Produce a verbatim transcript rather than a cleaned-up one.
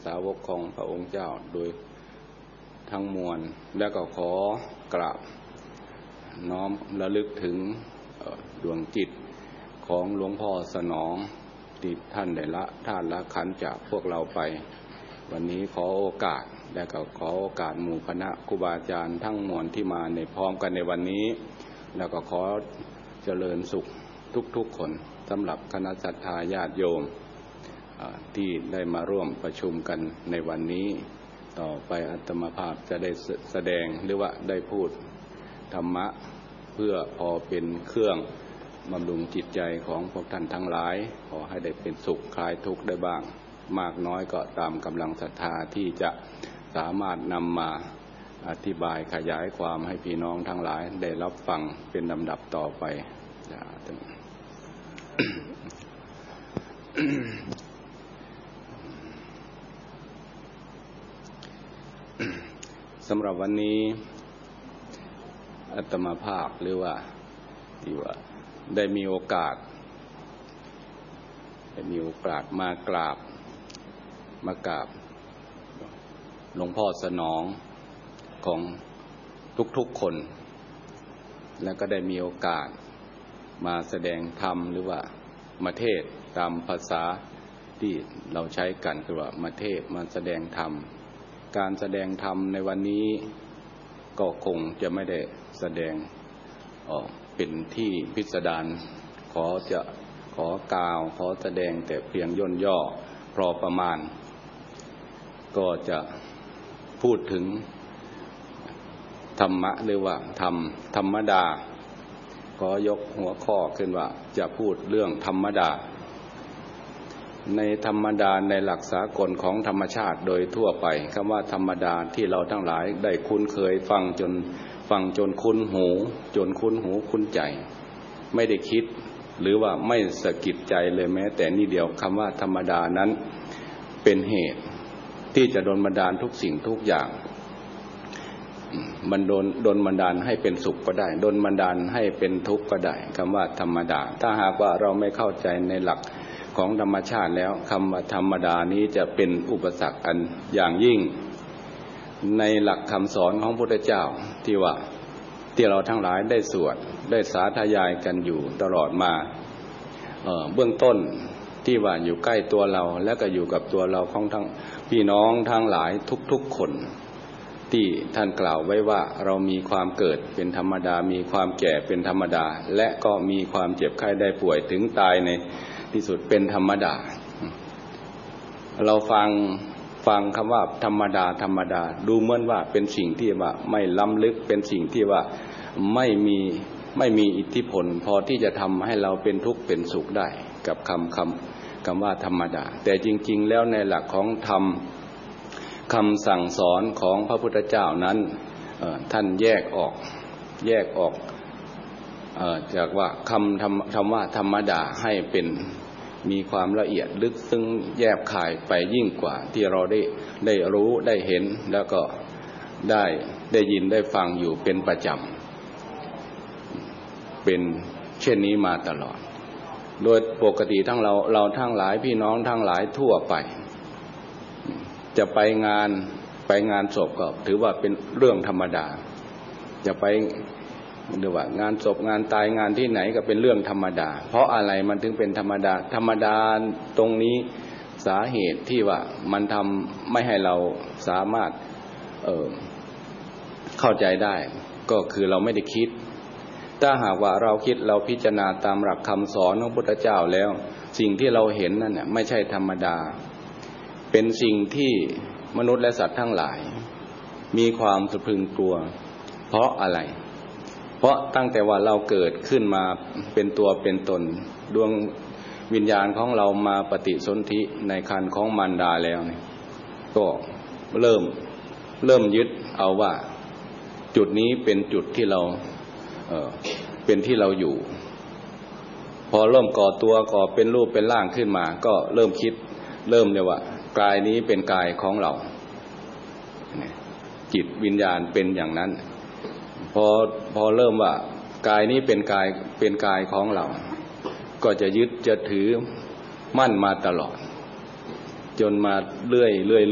สาวกของพระองค์เจ้าโดยทั้งมวลและก็ขอกราบน้อมระลึกถึงดวงจิตของหลวงพ่อสนองที่ท่านได้ละธาตุละขันธ์จากพวกเราไปวันนี้ขอโอกาสและก็ขอโอกาสหมู่คณะครูบาอาจารย์ทั้งมวลที่มาในพร้อมกันในวันนี้แล้วก็ขอเจริญสุขทุกๆคนสำหรับคณะศรัทธาญาติโยมที่ได้มาร่วมประชุมกันในวันนี้ต่อไปอาตมาภาพจะได้แสดงหรือว่าได้พูดธรรมะเพื่อพอเป็นเครื่องบำรุงจิตใจของพวกท่านทั้งหลายขอให้ได้เป็นสุขคลายทุกข์ได้บ้างมากน้อยก็ตามกำลังศรัทธาที่จะสามารถนำมาอธิบายขยายความให้พี่น้องทั้งหลายได้รับฟังเป็นลำดับต่อไปสำหรับวันนี้อาตมาภาพหรือว่าที่ว่าได้มีโอกาสได้มีโอกาสมากราบมากราบหลวงพ่อสนองของทุกๆคนแล้วก็ได้มีโอกาสมาแสดงธรรมหรือว่ามาเทศตามภาษาที่เราใช้กันคือว่ามาเทศมาแสดงธรรมการแสดงธรรมในวันนี้ก็คงจะไม่ได้แสดงออกเป็นที่พิสดารขอจะขอกล่าวขอแสดงแต่เพียงย่นย่อพอประมาณก็จะพูดถึงธรรมะหรือว่าธรรมธรรมดาขอยกหัวข้อขึ้นว่าจะพูดเรื่องธรรมดาในธรรมดาในหลักสากลของธรรมชาติโดยทั่วไปคำว่าธรรมดาที่เราทั้งหลายได้คุ้นเคยฟังจนฟังจนคุ้นหูจนคุ้นหูคุ้นใจไม่ได้คิดหรือว่าไม่สะกิดใจเลยแม้แต่นิดเดียวคำว่าธรรมดานั้นเป็นเหตุที่จะโดนบันดาลทุกสิ่งทุกอย่างมันโดนโดนบันดาลให้เป็นสุขก็ได้โดนบันดาลให้เป็นทุกข์ก็ได้คำว่าธรรมดาถ้าหากว่าเราไม่เข้าใจในหลักของธรรมชาติแล้วคำว่าธรรมดานี้จะเป็นอุปสรรคอันอย่างยิ่งในหลักคำสอนของพระพุทธเจ้าที่ว่าที่เราทั้งหลายได้สวดได้สาธยายกันอยู่ตลอดมาเอ่อเบื้องต้นที่ว่าอยู่ใกล้ตัวเราและก็อยู่กับตัวเราของทั้งพี่น้องทั้งหลายทุกๆคนที่ท่านกล่าวไว้ว่าเรามีความเกิดเป็นธรรมดามีความแก่เป็นธรรมดาและก็มีความเจ็บไข้ได้ป่วยถึงตายในที่สุดเป็นธรรมดาเราฟังฟังคำว่าธรรมดาธรรมดาดูเหมือนว่าเป็นสิ่งที่ว่าไม่ล้ำลึกเป็นสิ่งที่ว่าไม่มีไม่มีอิทธิพลพอที่จะทำให้เราเป็นทุกข์เป็นสุขได้กับคำคำคำว่าธรรมดาแต่จริงๆแล้วในหลักของธรรมคำสั่งสอนของพระพุทธเจ้านั้นท่านแยกออกแยกออกจากว่าคำธรรมคำว่าธรรมดาให้เป็นมีความละเอียดลึกซึ้งแยบคายไปยิ่งกว่าที่เราได้ได้รู้ได้เห็นแล้วก็ได้ได้ยินได้ฟังอยู่เป็นประจำเป็นเช่นนี้มาตลอดโดยปกติทั้งเราเราทั้งหลายพี่น้องทั้งหลายทั่วไปจะไปงานไปงานศพก็ถือว่าเป็นเรื่องธรรมดาจะไปหรือว่างานศพงานตายงานที่ไหนก็เป็นเรื่องธรรมดาเพราะอะไรมันถึงเป็นธรรมดาธรรมดาตรงนี้สาเหตุที่ว่ามันทำไม่ให้เราสามารถเอ่อเข้าใจได้ก็คือเราไม่ได้คิดถ้าหากว่าเราคิดเราพิจารณาตามหลักคำสอนของพระพุทธเจ้าแล้วสิ่งที่เราเห็นนั่นน่ะไม่ใช่ธรรมดาเป็นสิ่งที่มนุษย์และสัตว์ทั้งหลายมีความสะพรึงกลัวเพราะอะไรเพราะตั้งแต่ว่าเราเกิดขึ้นมาเป็นตัวเป็นตนดวงวิญญาณของเรามาปฏิสนธิในครรภ์ของมารดาแล้วเนี่ยก็เริ่มเริ่มยึดเอาว่าจุดนี้เป็นจุดที่เราเอ่อเป็นที่เราอยู่พอเริ่มก่อตัวก่อเป็นรูปเป็นร่างขึ้นมาก็เริ่มคิดเริ่มเลยว่ากายนี้เป็นกายของเราจิตวิญญาณเป็นอย่างนั้นพอพอเริ่มว่ากายนี้เป็นกายเป็นกายของเราก็จะยึดจะถือมั่นมาตลอดจนมาเรื่อยเรื่อย